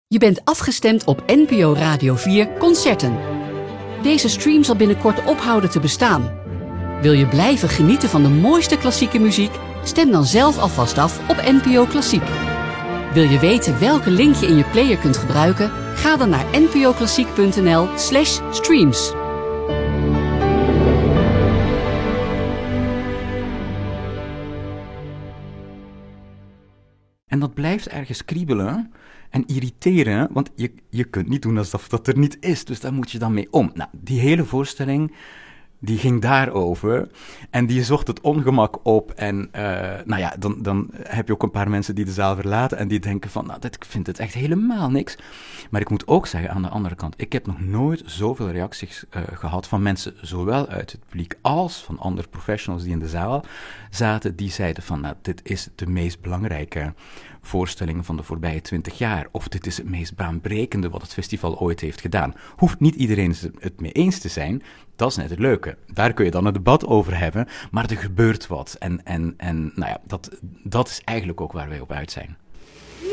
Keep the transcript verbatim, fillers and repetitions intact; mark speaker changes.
Speaker 1: Je bent afgestemd op N P O Radio vier Concerten. Deze stream zal binnenkort ophouden te bestaan. Wil je blijven genieten van de mooiste klassieke muziek? Stem dan zelf alvast af op N P O Klassiek. Wil je weten welke link je in je player kunt gebruiken? Ga dan naar npoklassiek.nl slash streams.
Speaker 2: En dat blijft ergens kriebelen en irriteren, want je, je kunt niet doen alsof dat er niet is. Dus daar moet je dan mee om. Nou, die hele voorstelling, die ging daarover en die zocht het ongemak op. En uh, nou ja, dan, dan heb je ook een paar mensen die de zaal verlaten en die denken van, nou, dit, ik vind het echt helemaal niks. Maar ik moet ook zeggen, aan de andere kant, ik heb nog nooit zoveel reacties uh, gehad van mensen, zowel uit het publiek als van andere professionals die in de zaal zaten, die zeiden van, nou, dit is de meest belangrijke voorstelling van de voorbije twintig jaar. Of dit is het meest baanbrekende wat het festival ooit heeft gedaan. Hoeft niet iedereen het mee eens te zijn. Dat is net het leuke. Daar kun je dan een debat over hebben, maar er gebeurt wat. En, en, en nou ja, dat, dat is eigenlijk ook waar wij op uit zijn.